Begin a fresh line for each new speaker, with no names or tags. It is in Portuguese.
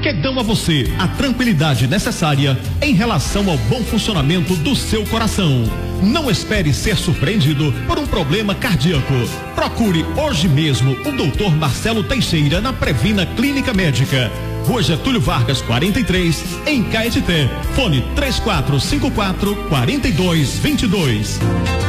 que dão a você a tranquilidade necessária em relação ao bom funcionamento do seu coração. Não espere ser surpreendido por um problema cardíaco. Procure hoje mesmo o Dr. Marcelo Teixeira na Previna Clínica Médica. Rua Getúlio Vargas, 43, em Caetité. Fone 3454-4222.